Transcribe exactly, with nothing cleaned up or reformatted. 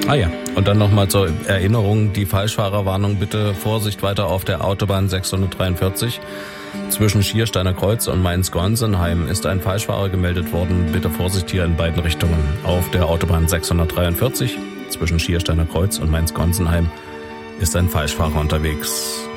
Ah ja, und dann nochmal zur Erinnerung, die Falschfahrerwarnung, bitte Vorsicht weiter auf der Autobahn sechshundertdreiundvierzig. Zwischen Schiersteiner Kreuz und Mainz-Gonsenheim ist ein Falschfahrer gemeldet worden. Bitte Vorsicht hier in beiden Richtungen. Auf der Autobahn sechshundertdreiundvierzig zwischen Schiersteiner Kreuz und Mainz-Gonsenheim ist ein Falschfahrer unterwegs.